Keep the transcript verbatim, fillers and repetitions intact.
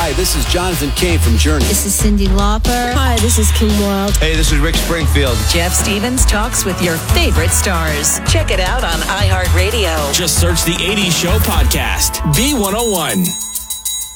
Hi, this is Jonathan Cain from Journey. This is Cyndi Lauper. Hi, this is Kim Wilde. Hey, this is Rick Springfield. Jeff Stevens talks with your favorite stars. Check it out on iHeartRadio. Just search the eighties Show podcast. B one oh one.